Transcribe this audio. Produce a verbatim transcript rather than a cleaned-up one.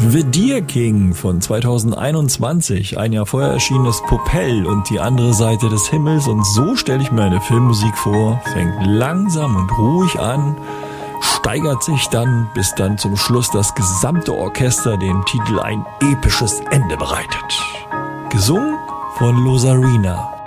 The Deer King von zweitausendeinundzwanzig, ein Jahr vorher erschienenes Popell und die andere Seite des Himmels, und so stelle ich mir eine Filmmusik vor, fängt langsam und ruhig an, steigert sich dann, bis dann zum Schluss das gesamte Orchester dem Titel ein episches Ende bereitet. Gesungen von Losarina.